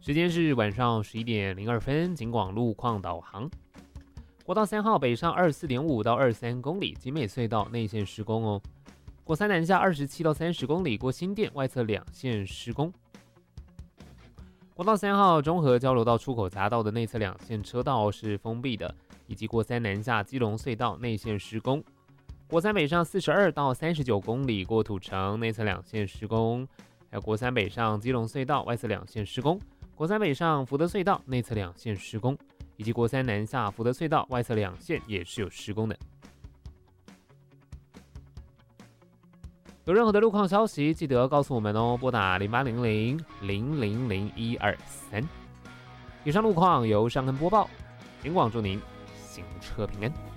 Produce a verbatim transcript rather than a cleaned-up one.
时间是晚上十一点零二分，警广路况导航。国道三号北上二十四点五到二十三公里，景美隧道内线施工哦。国三南下二十七到三十公里，过新店外侧两线施工。国道三号中和交流道出口匝道的内侧两线车道是封闭的，以及国三南下基隆隧道内线施工。国三北上四十二到三十九公里，过土城内侧两线施工，还有国三北上基隆隧道外侧两线施工。国三北上福德隧道内侧两线施工，以及国三南下福德隧道外侧两线也是有施工的。有任何的路况消息，记得告诉我们哦，拨打零八零零零零零一二三。以上路况由尚恩播报，警广祝您行车平安。